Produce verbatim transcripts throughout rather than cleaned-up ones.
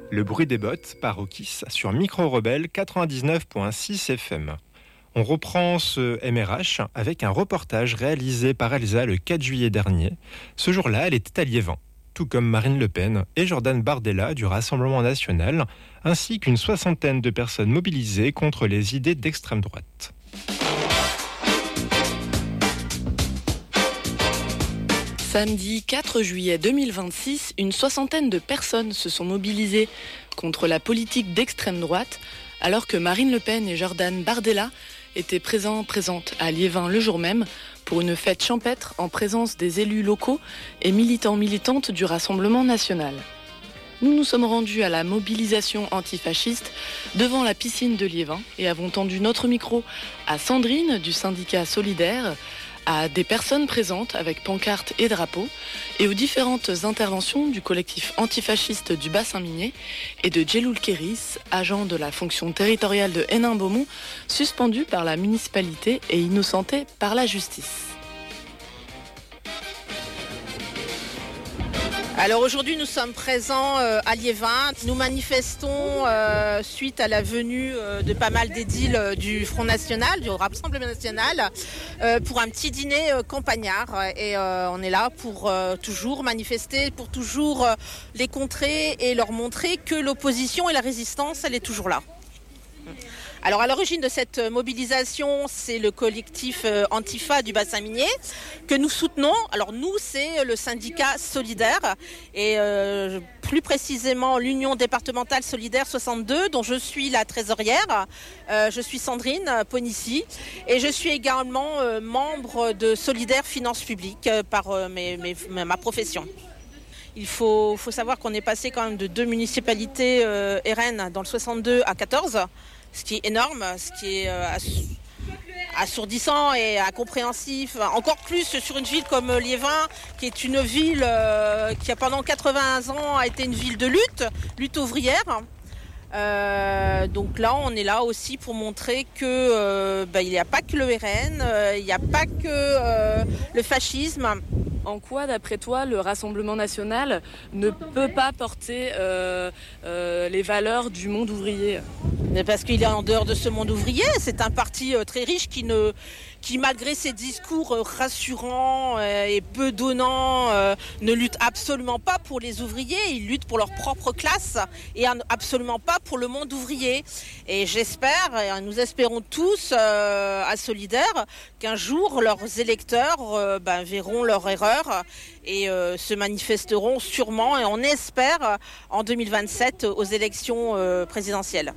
Le bruit des bottes par Okis sur Micro Rebelle quatre-vingt-dix-neuf virgule six F M. On reprend ce M R H avec un reportage réalisé par Elsa le quatre juillet dernier. Ce jour-là, elle était à Liévin, tout comme Marine Le Pen et Jordan Bardella du Rassemblement national, ainsi qu'une soixantaine de personnes mobilisées contre les idées d'extrême droite. Samedi quatre juillet deux mille vingt-six, une soixantaine de personnes se sont mobilisées contre la politique d'extrême droite, alors que Marine Le Pen et Jordan Bardella étaient présents, présentes à Liévin le jour même pour une fête champêtre en présence des élus locaux et militants militantes du Rassemblement national. Nous nous sommes rendus à la mobilisation antifasciste devant la piscine de Liévin et avons tendu notre micro à Sandrine du syndicat Solidaire, à des personnes présentes avec pancartes et drapeaux et aux différentes interventions du collectif antifasciste du bassin minier et de Djeloul Kéris, agent de la fonction territoriale de Hénin-Beaumont, suspendu par la municipalité et innocenté par la justice. Alors aujourd'hui nous sommes présents euh, à Liévin. Nous manifestons euh, suite à la venue euh, de pas mal d'édiles euh, du Front National, du Rassemblement National, euh, pour un petit dîner euh, campagnard. Et euh, on est là pour euh, toujours manifester, pour toujours euh, les contrer et leur montrer que l'opposition et la résistance, elle est toujours là. Alors à l'origine de cette mobilisation, c'est le collectif euh, Antifa du bassin minier que nous soutenons. Alors nous, c'est le syndicat Solidaire et euh, plus précisément l'Union départementale solidaire soixante-deux dont je suis la trésorière. Euh, je suis Sandrine Ponissi et je suis également euh, membre de Solidaire Finances Publiques euh, par euh, mes, mes, ma profession. Il faut, faut savoir qu'on est passé quand même de deux municipalités euh, R N dans le soixante-deux à quatorze. Ce qui est énorme, ce qui est euh, assourdissant et incompréhensif, encore plus sur une ville comme Liévin, qui est une ville euh, qui a pendant quatre-vingts ans a été une ville de lutte, lutte ouvrière. Euh, donc là, on est là aussi pour montrer que euh, bah, il n'y a pas que le R N, euh, il n'y a pas que euh, le fascisme. En quoi, d'après toi, le Rassemblement national ne peut pas porter euh, euh, les valeurs du monde ouvrier ? Parce qu'il est en dehors de ce monde ouvrier. C'est un parti euh, très riche qui, ne, qui malgré ses discours euh, rassurants euh, et peu donnants, euh, ne lutte absolument pas pour les ouvriers. Ils luttent pour leur propre classe et absolument pas pour le monde ouvrier. Et j'espère, et nous espérons tous euh, à Solidaire, qu'un jour leurs électeurs euh, ben, verront leur erreur et euh, se manifesteront sûrement, et on espère, euh, en deux mille vingt-sept aux élections euh, présidentielles.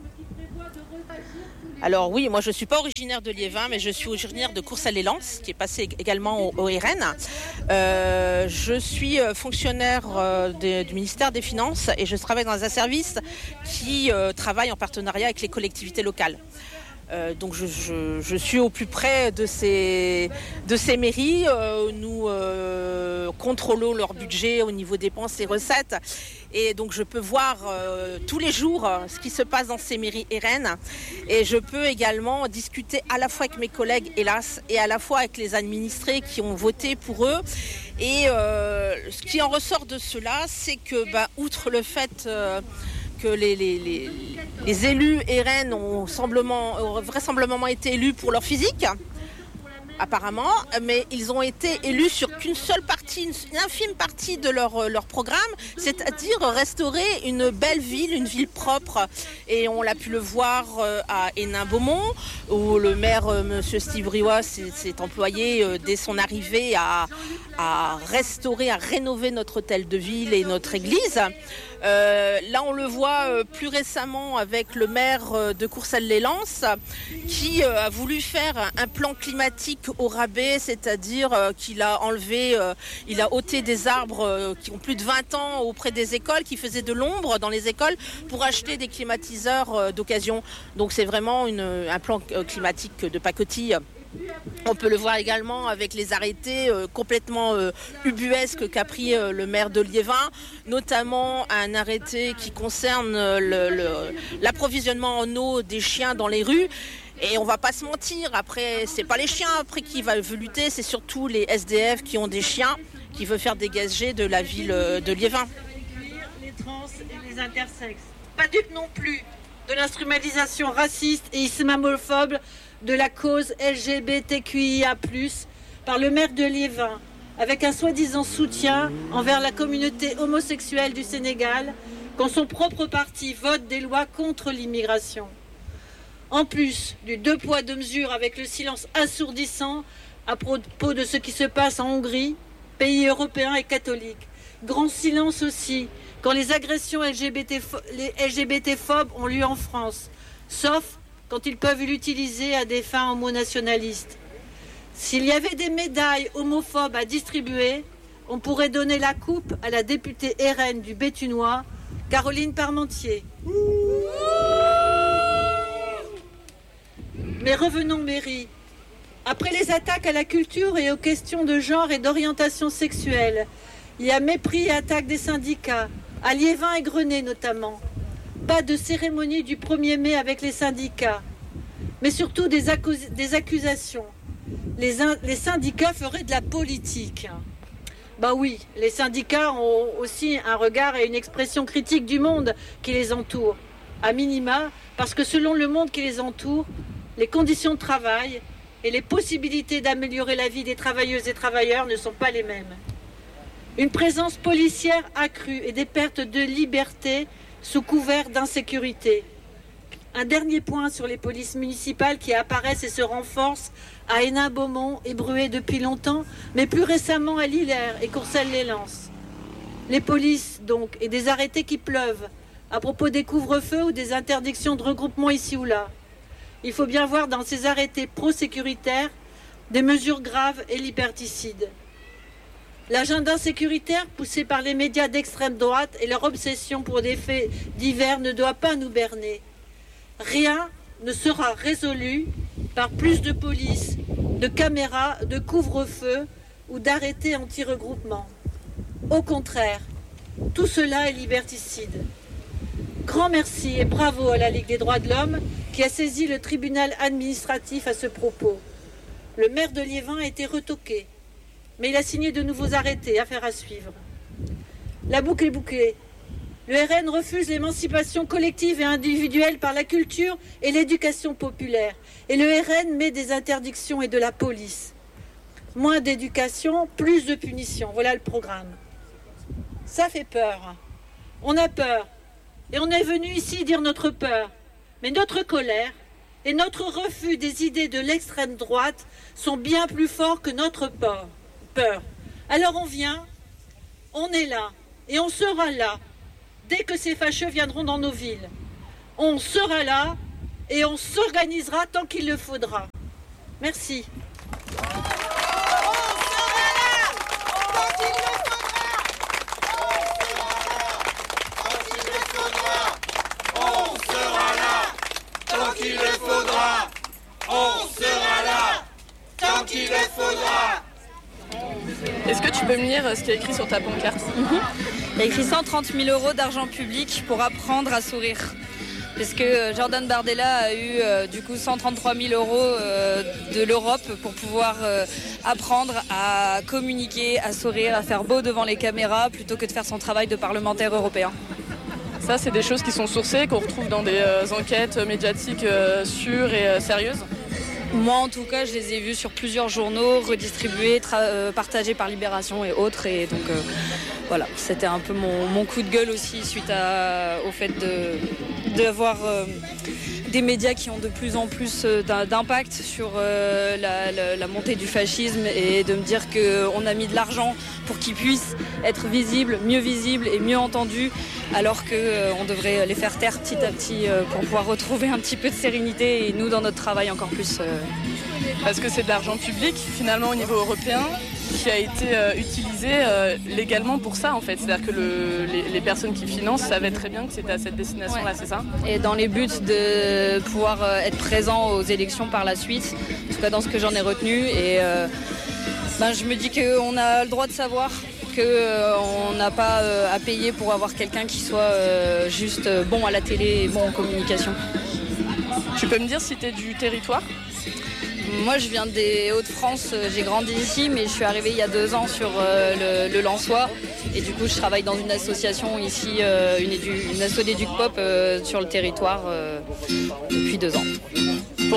Alors oui, moi je ne suis pas originaire de Liévin, mais je suis originaire de Courcelles-lès-Lens, qui est passé également au, au R N. Euh, je suis fonctionnaire euh, de, du ministère des Finances et je travaille dans un service qui euh, travaille en partenariat avec les collectivités locales. Euh, donc je, je, je suis au plus près de ces, de ces mairies. Euh, nous euh, contrôlons leur budget au niveau dépenses et recettes. Et donc je peux voir euh, tous les jours euh, ce qui se passe dans ces mairies R N. Et je peux également discuter à la fois avec mes collègues, hélas, et à la fois avec les administrés qui ont voté pour eux. Et euh, ce qui en ressort de cela, c'est que, bah, outre le fait... Euh, que les, les, les, les élus R N ont, ont vraisemblablement été élus pour leur physique, apparemment, mais ils ont été élus sur qu'une seule partie, une infime partie de leur, leur programme, c'est-à-dire restaurer une belle ville, une ville propre. Et on l'a pu le voir à Hénin-Beaumont, où le maire, M. Steve Briouat, s'est employé dès son arrivée à, à restaurer, à rénover notre hôtel de ville et notre église. Euh, là, on le voit euh, plus récemment avec le maire euh, de Courcelles-lès-Lens qui euh, a voulu faire un plan climatique au rabais, c'est-à-dire euh, qu'il a enlevé, euh, il a ôté des arbres euh, qui ont plus de vingt ans auprès des écoles, qui faisaient de l'ombre dans les écoles pour acheter des climatiseurs euh, d'occasion. Donc c'est vraiment une, un plan climatique de pacotille. On peut le voir également avec les arrêtés euh, complètement euh, ubuesques qu'a pris euh, le maire de Liévin, notamment un arrêté qui concerne euh, le, le, l'approvisionnement en eau des chiens dans les rues. Et on va pas se mentir, après, c'est pas les chiens après qui veulent lutter, c'est surtout les S D F qui ont des chiens, qui veulent faire dégager de la ville de Liévin. Les trans et les intersexes. pas dupe non plus de l'instrumentalisation raciste et islamophobe de la cause L G B T Q I A plus, par le maire de Liévin, avec un soi-disant soutien envers la communauté homosexuelle du Sénégal, quand son propre parti vote des lois contre l'immigration. En plus du deux poids deux mesures avec le silence assourdissant à propos de ce qui se passe en Hongrie, pays européen et catholique. Grand silence aussi quand les agressions L G B T, les L G B T-phobes ont lieu en France, sauf quand ils peuvent l'utiliser à des fins homonationalistes. S'il y avait des médailles homophobes à distribuer, on pourrait donner la coupe à la députée R N du Béthunois, Caroline Parmentier. Mais revenons, Mairie. Après les attaques à la culture et aux questions de genre et d'orientation sexuelle, il y a mépris et attaques des syndicats, à Liévin et Grenay notamment. Pas de cérémonie du premier mai avec les syndicats, mais surtout des, accus- des accusations. Les, in- les syndicats feraient de la politique. Bah oui, les syndicats ont aussi un regard et une expression critique du monde qui les entoure, à minima, parce que selon le monde qui les entoure, les conditions de travail et les possibilités d'améliorer la vie des travailleuses et travailleurs ne sont pas les mêmes. Une présence policière accrue et des pertes de liberté sous couvert d'insécurité. Un dernier point sur les polices municipales qui apparaissent et se renforcent à Hénin-Beaumont et Bruay depuis longtemps, mais plus récemment à Lillers et Courcelles-lès-Lens. Les polices, donc, et des arrêtés qui pleuvent à propos des couvre-feux ou des interdictions de regroupement ici ou là. Il faut bien voir dans ces arrêtés pro-sécuritaires des mesures graves et liberticides. L'agenda sécuritaire poussé par les médias d'extrême droite et leur obsession pour des faits divers ne doit pas nous berner. Rien ne sera résolu par plus de police, de caméras, de couvre-feu ou d'arrêtés anti-regroupement. Au contraire, tout cela est liberticide. Grand merci et bravo à la Ligue des droits de l'homme qui a saisi le tribunal administratif à ce propos. Le maire de Liévin a été retoqué, mais il a signé de nouveaux arrêtés, affaire à suivre. La boucle est bouclée. Le R N refuse l'émancipation collective et individuelle par la culture et l'éducation populaire. Et le R N met des interdictions et de la police. Moins d'éducation, plus de punition. Voilà le programme. Ça fait peur. On a peur. Et on est venu ici dire notre peur. Mais notre colère et notre refus des idées de l'extrême droite sont bien plus forts que notre peur. peur. Alors on vient, on est là, et on sera là, dès que ces fâcheux viendront dans nos villes. On sera là, et on s'organisera tant qu'il le faudra. Merci. Qu'il le faudra, on sera là, tant qu'il le faudra. Est-ce que tu peux me lire ce qu'il y a écrit sur ta pancarte? Mm-hmm. Il y a écrit cent trente mille euros d'argent public pour apprendre à sourire. Parce que Jordan Bardella a eu euh, du coup cent trente-trois mille euros euh, de l'Europe pour pouvoir euh, apprendre à communiquer, à sourire, à faire beau devant les caméras plutôt que de faire son travail de parlementaire européen. Ça, c'est des choses qui sont sourcées, qu'on retrouve dans des euh, enquêtes médiatiques euh, sûres et euh, sérieuses. Moi, en tout cas, je les ai vus sur plusieurs journaux, redistribués, tra- euh, partagés par Libération et autres. Et donc, euh, voilà, c'était un peu mon, mon coup de gueule aussi suite à, au fait de, d'avoir euh, des médias qui ont de plus en plus d'impact sur euh, la, la, la montée du fascisme et de me dire qu'on a mis de l'argent pour qu'ils puissent être visibles, mieux visibles et mieux entendus, alors qu'on euh, devrait les faire taire petit à petit euh, pour pouvoir retrouver un petit peu de sérénité et nous, dans notre travail, encore plus. Euh... Parce que c'est de l'argent public, finalement, au niveau européen, qui a été euh, utilisé euh, légalement pour ça, en fait. C'est-à-dire que le, les, les personnes qui financent savaient très bien que c'était à cette destination-là, ouais. C'est ça? Et dans les buts de pouvoir euh, être présent aux élections par la suite, en tout cas dans ce que j'en ai retenu. Et euh, ben, je me dis qu'on a le droit de savoir qu'on euh, n'a pas euh, à payer pour avoir quelqu'un qui soit euh, juste euh, bon à la télé et bon en communication. Tu peux me dire si tu es du territoire? Moi, je viens des Hauts-de-France, j'ai grandi ici, mais je suis arrivée il y a deux ans sur euh, le, le Lensois. Et du coup, je travaille dans une association ici, euh, une, édu- une asso d'éduc pop euh, sur le territoire euh, depuis deux ans.